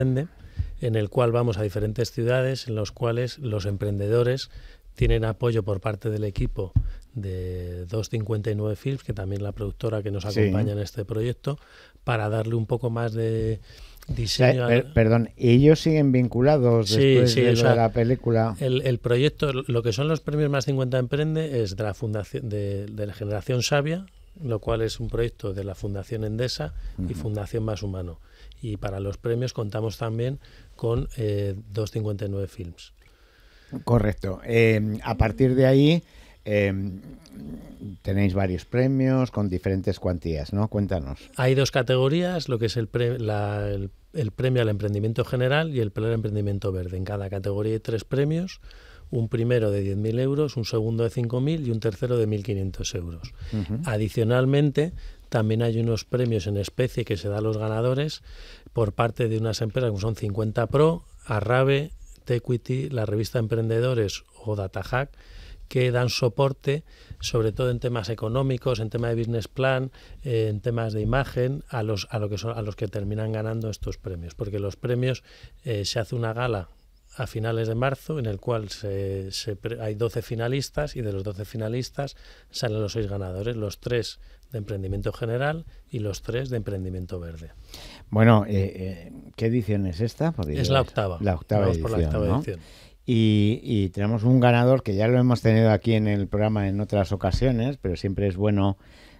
en el cual vamos a diferentes ciudades en los cuales los emprendedores tienen apoyo por parte del equipo de 259 Films, que también la productora que nos acompaña en este proyecto, para darle un poco más de diseño. Perdón, ¿ellos siguen vinculados después de lo de la película? El proyecto, lo que son los premios Más 50 Emprende, es de la fundación de la Generación Sabia, lo cual es un proyecto de la Fundación Endesa y Fundación Más Humano. Y para los premios contamos también con 259 Films. Correcto. A partir de ahí tenéis varios premios con diferentes cuantías, ¿no? Cuéntanos. Hay dos categorías, lo que es el premio al emprendimiento general y el premio al emprendimiento verde. En cada categoría hay 3 premios, un primero de 10.000 euros, un segundo de 5.000 y un tercero de 1.500 euros. Adicionalmente, también hay unos premios en especie que se da a los ganadores por parte de unas empresas como son 50 Pro, Arrabe, Tequity, la revista Emprendedores o DataHack, que dan soporte, sobre todo en temas económicos, en temas de business plan, en temas de imagen, a los que terminan ganando estos premios. Porque los premios se hace una gala a finales de marzo, en el cual hay 12 finalistas, y de los 12 finalistas salen los 6 ganadores, los 3 de emprendimiento general y los 3 de emprendimiento verde. Bueno, ¿qué edición es esta? Porque es la octava. La octava edición, por la octava ¿no? edición. Y tenemos un ganador que ya lo hemos tenido aquí en el programa en otras ocasiones, pero siempre es bueno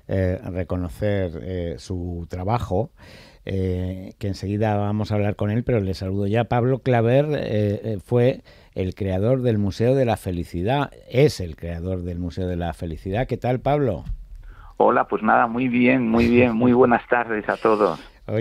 reconocer su trabajo, que enseguida vamos a hablar con él, pero le saludo ya. Pablo Claver fue el creador del Museo de la Felicidad, es el creador del Museo de la Felicidad. ¿Qué tal, Pablo? Hola, pues nada, muy bien, muy buenas tardes a todos.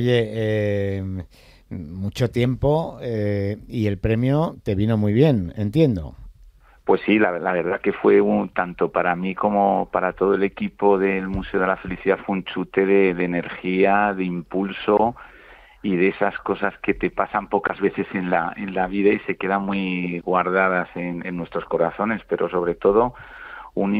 Oye, mucho tiempo y el premio te vino muy bien, entiendo. Pues sí, la verdad que fue tanto para mí como para todo el equipo del Museo de la Felicidad fue un chute de energía, de impulso y de esas cosas que te pasan pocas veces en la vida y se quedan muy guardadas en nuestros corazones, pero sobre todo un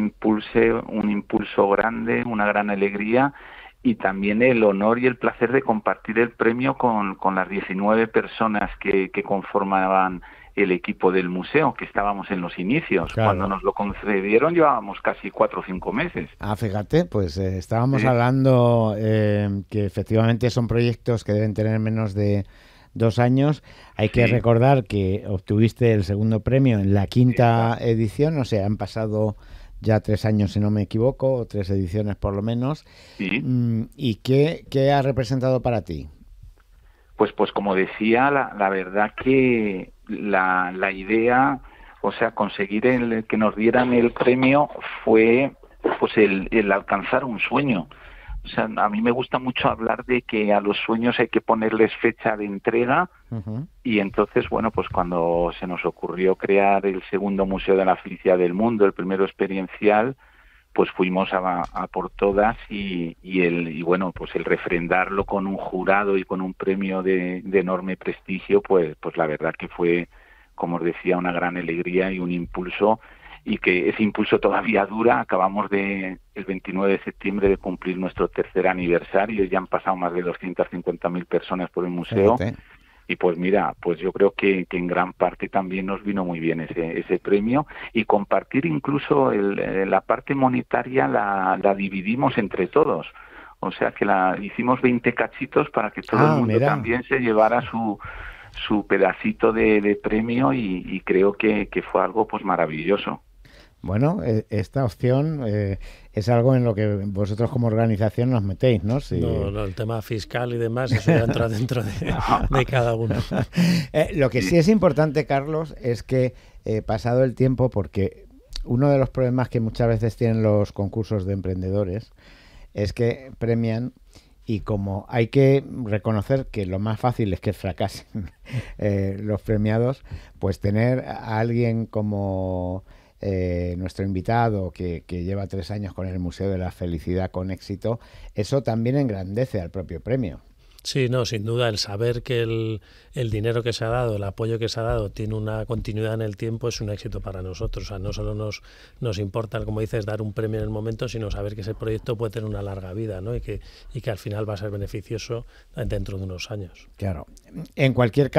impulso grande, una gran alegría y también el honor y el placer de compartir el premio con las 19 personas que conformaban el equipo del museo, que estábamos en los inicios. Claro. Cuando nos lo concedieron llevábamos casi 4 o 5 meses. Ah, fíjate, pues estábamos hablando que efectivamente son proyectos que deben tener menos de 2 años. Hay que recordar que obtuviste el segundo premio en la 5ª edición, o sea, han pasado ya 3 años, si no me equivoco, o 3 ediciones por lo menos. Sí. ¿Y qué ha representado para ti? Pues como decía, la verdad que la idea, o sea, conseguir que nos dieran el premio fue pues el alcanzar un sueño. O sea, a mí me gusta mucho hablar de que a los sueños hay que ponerles fecha de entrega. Y entonces, bueno, pues cuando se nos ocurrió crear el segundo Museo de la Felicidad del Mundo, el primero experiencial, pues fuimos a por todas y bueno, pues el refrendarlo con un jurado y con un premio de enorme prestigio, pues la verdad que fue, como os decía, una gran alegría y un impulso, y que ese impulso todavía dura. Acabamos el 29 de septiembre de cumplir nuestro 3er aniversario y ya han pasado más de 250.000 personas por el museo. Fíjate. Y pues mira, pues yo creo que en gran parte también nos vino muy bien ese premio, y compartir incluso la parte monetaria la dividimos entre todos. O sea que hicimos 20 cachitos para que todo el mundo también se llevara su pedacito de premio y creo que fue algo pues maravilloso. Bueno, esta opción es algo en lo que vosotros como organización nos metéis, ¿no? Si... No, el tema fiscal y demás, eso ya entra dentro de cada uno. Lo que sí es importante, Carlos, es que pasado el tiempo, porque uno de los problemas que muchas veces tienen los concursos de emprendedores es que premian, y como hay que reconocer que lo más fácil es que fracasen los premiados, pues tener a alguien como nuestro invitado que lleva 3 años con el Museo de la Felicidad con éxito, eso también engrandece al propio premio. Sí, no, sin duda, el saber que el dinero que se ha dado, el apoyo que se ha dado, tiene una continuidad en el tiempo es un éxito para nosotros. O sea, no solo nos importa, como dices, dar un premio en el momento, sino saber que ese proyecto puede tener una larga vida, ¿no? Y que al final va a ser beneficioso dentro de unos años. Claro. En cualquier caso,